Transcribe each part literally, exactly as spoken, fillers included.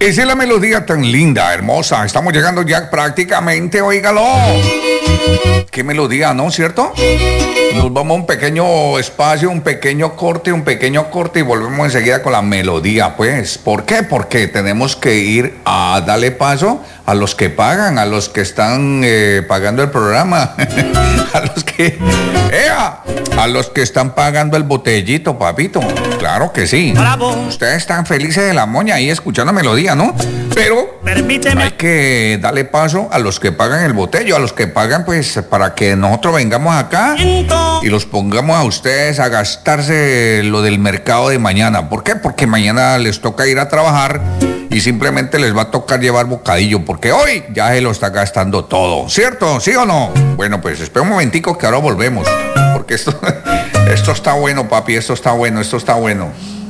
Esa es la melodía tan linda, hermosa. Estamos llegando ya prácticamente, óigalo. Qué melodía, ¿no? ¿Cierto? Nos vamos a un pequeño espacio, un pequeño corte, un pequeño corte y volvemos enseguida con la melodía, pues. ¿Por qué? Porque tenemos que ir a darle paso a los que pagan, a los que están eh, pagando el programa, a los que... ¡Ea! A los que están pagando el botellito, papito. Claro que sí. Bravo. Ustedes están felices de la moña ahí escuchando melodía, ¿no? Pero Permíteme. hay que darle paso a los que pagan el botello, a los que pagan pues para que nosotros vengamos acá y los pongamos a ustedes a gastarse lo del mercado de mañana. ¿Por qué? Porque mañana les toca ir a trabajar y simplemente les va a tocar llevar bocadillo, porque hoy ya se lo está gastando todo, ¿cierto? ¿Sí o no? Bueno, pues espera un momentico que ahora volvemos, porque esto, esto está bueno, papi, esto está bueno, esto está bueno.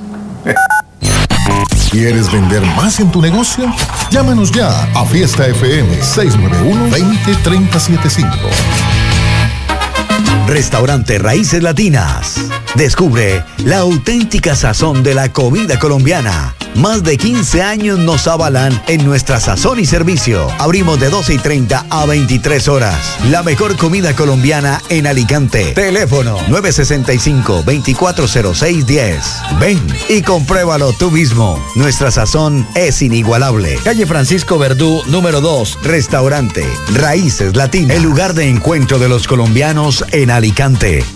¿Quieres vender más en tu negocio? Llámanos ya a Fiesta F M seis nueve uno, dos cero, tres cero siete cinco. Restaurante Raíces Latinas. Descubre la auténtica sazón de la comida colombiana. Más de quince años nos avalan en nuestra sazón y servicio. Abrimos de doce y treinta a veintitrés horas. La mejor comida colombiana en Alicante. Teléfono nueve seis cinco, dos cuatro cero seis uno cero. Ven y compruébalo tú mismo. Nuestra sazón es inigualable. Calle Francisco Verdú, número dos. Restaurante Raíces Latinas. El lugar de encuentro de los colombianos en Alicante.